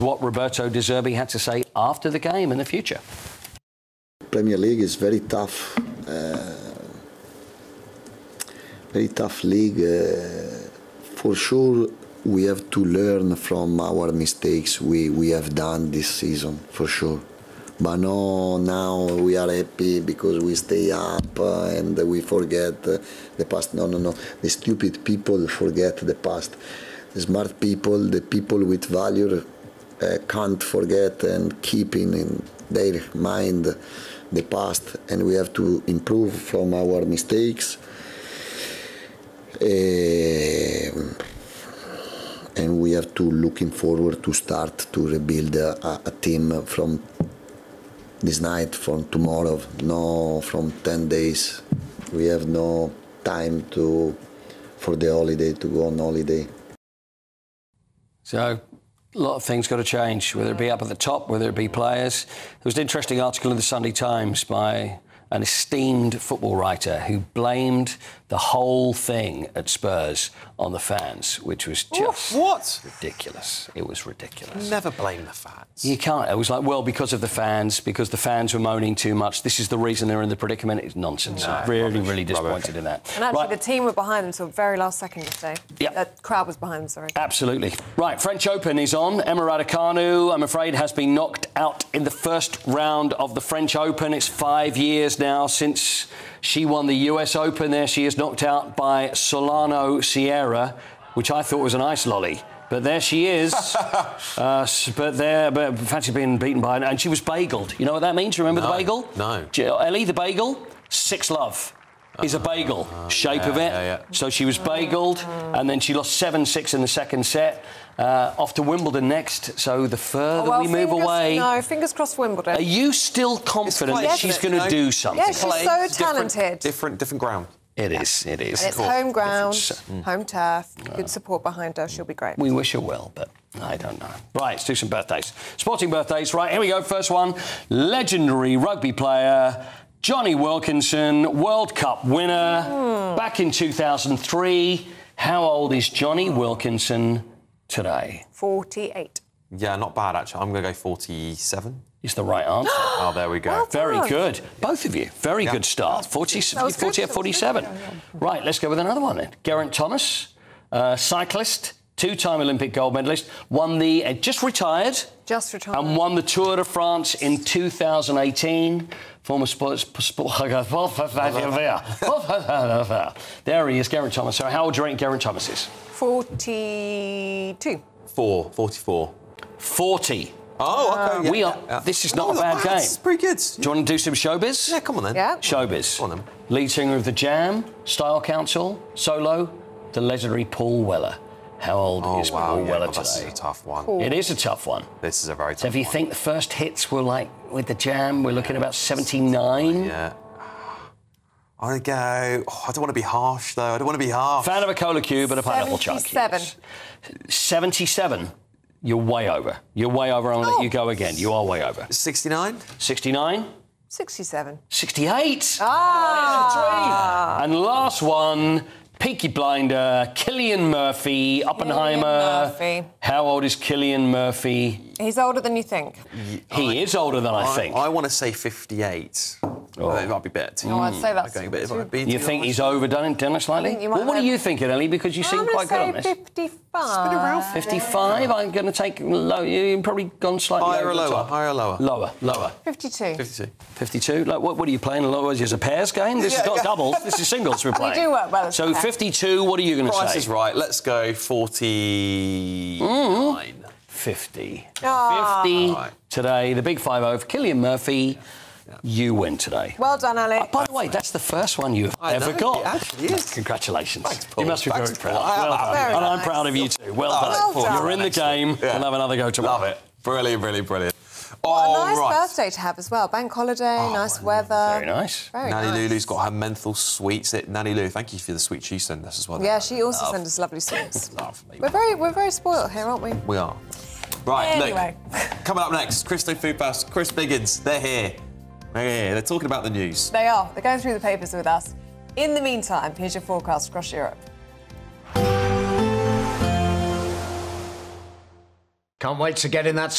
What Roberto De Zerbi had to say after the game and the future. Premier League is very tough. Very tough league. For sure, we have to learn from our mistakes we have done this season, for sure. But no, now we are happy because we stay up and we forget the past. No. The stupid people forget the past. The smart people, the people with value, can't forget and keep in their mind the past, and we have to improve from our mistakes. And we have to looking forward to start to rebuild a team from this night, from tomorrow, no from 10 days. We have no time for the holiday, to go on holiday. So, a lot of things got to change, whether it be up at the top, whether it be players. There was an interesting article in the Sunday Times by an esteemed football writer who blamed the whole thing at Spurs on the fans, which was just ridiculous. It was ridiculous. Never blame the fans. You can't. It was like, well, because of the fans, because the fans were moaning too much. This is the reason they're in the predicament. It's nonsense. No, I'm really disappointed in that. And actually, the team were behind them until the very last second yesterday. Yep. The crowd was behind them, sorry. Absolutely. Right, French Open is on. Emma Raducanu, I'm afraid, has been knocked out in the first round of the French Open. It's 5 years now since she won the US Open. There she is, knocked out by Solano Sierra, which I thought was an ice lolly. But there she is. but fancy being beaten by... And she was bageled. You know what that means? Remember the bagel? No. Ellie, the bagel? 6-love. Is a bagel, shape of it. Yeah. So she was bageled, and then she lost 7-6 in the second set. Off to Wimbledon next. So the further we move away... No, fingers crossed for Wimbledon. Are you still confident that she's going to do something? Yeah, she's so talented. Different ground. It is. And it's home ground, home turf, good support behind her. She'll be great. We wish her well, but I don't know. Right, let's do some birthdays. Sporting birthdays. Right, here we go. First one. Legendary rugby player Jonny Wilkinson, World Cup winner back in 2003. How old is Jonny Wilkinson today? 48. Yeah, not bad, actually. I'm going to go 47. Is the right answer. Oh, there we go. Well Very good. Both of you. Very good start. 47. 47. Right, let's go with another one then. Geraint Thomas, cyclist, two-time Olympic gold medalist, won the... just retired. And won the Tour de France in 2018. Former There he is, Geraint Thomas. So how old do you reckon Geraint Thomas is? 42. 44. 40. Oh, OK. This is not a bad game. It's pretty good. Do you want to do some showbiz? Yeah, come on then. Yeah. Showbiz. Come on then. Lead singer of The Jam, Style Council, solo, the legendary Paul Weller. How old is Paul Weller today? This is a tough one. It is a tough one. This is a very tough one. So if you think the first hits were like with The Jam, we're looking at about 79. Yeah. I'm going to go... I don't want to be harsh, though. I don't want to be harsh. Fan of a cola cube and a pineapple chunk. 77. You're way over. You're way over. I'll let you go again. You are way over. 69? 69? 67. 68. And last one... Peaky Blinder, Cillian Murphy, Oppenheimer. How old is Cillian Murphy? He's older than you think. He is older than I think. I want to say 58. It might be better. I'd say that's... You think he's overdone it slightly? Well, what are you thinking, Ellie? Because you seem quite good on this. 55. It's been around 55? I'm going to take low. You've probably gone slightly higher over or the lower? top. Higher or lower? Lower. 52. 52? Like, what are you playing? Is this a pairs game? This is not doubles. This is singles we're playing. You do work well. So 52, what are you going to say? Price is right. Let's go 49. 50. 50 today. The big 5-0 for Cillian Murphy. You win today. Well done, Ali. By the way, that's the first one you've ever got. It actually is. Congratulations. Thanks, Paul. You must be very proud. Well done. And I'm proud of you too. Well done. You're in the game. We'll have another go tomorrow. Love it. Brilliant. What a nice birthday to have as well. Bank holiday, nice weather. Very nice. Nanny Lulu's got her menthol sweets. Nanny Lulu, thank you for the sweets she sent us as well. Yeah, she also sent us lovely sweets. Lovely. We're very spoiled here, aren't we? We are. Right, anyway. Look, coming up next, Christo Food Pass, Chris Biggins, they're here. They're talking about the news. They are. They're going through the papers with us. In the meantime, here's your forecast across Europe. Can't wait to get in that